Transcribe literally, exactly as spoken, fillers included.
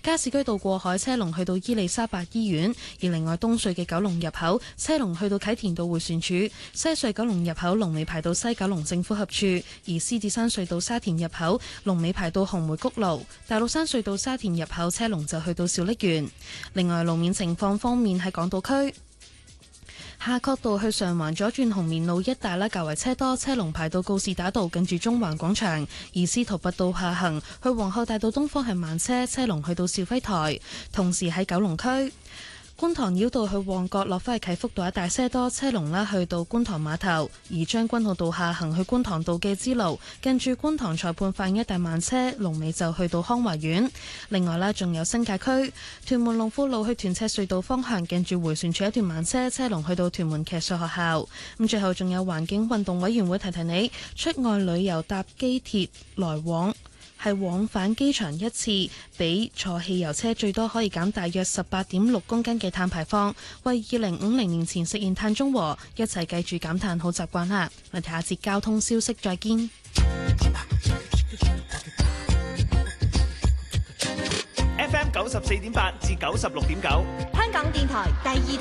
加士居道過海車龍去到伊利沙伯醫院，而另外東隧嘅九龍入口車龍去到啟田道迴旋處，西隧九龍入口龍尾排到西九龍政府合署，而獅子山隧道沙田入口龍尾排到紅梅谷路，大老山隧道沙田入口車龍就去到小瀝源。另外路面情況方面喺港島區，夏慤道去上環左轉紅棉路一帶咧較為車多，車龍排到告士打道近住中環廣場；而司徒拔道下行去皇后大道東方係慢車，車龍去到肇輝台。同時喺九龍區，觀塘繞道去旺角落返去啟福道一帶車多，車龍啦去到觀塘碼頭；而將軍澳道下行去觀塘道嘅支路近住觀塘裁判法院一帶慢車，龍尾就去到康華苑。另外啦，仲有新界區屯門龍富路去屯赤隧道方向近住迴旋處一段慢車，車龍去到屯門騎術學校。咁最後仲有環境運動委員會提提你，出外旅遊搭機鐵來往係往返機場一次，比坐汽油車最多可以減大約十八點六公斤嘅碳排放，為二零五零年前實現碳中和。一齊記住減碳好習慣啦！我哋下節交通消息再見。 F M 九十四點八至九十六點九， 香港電台第二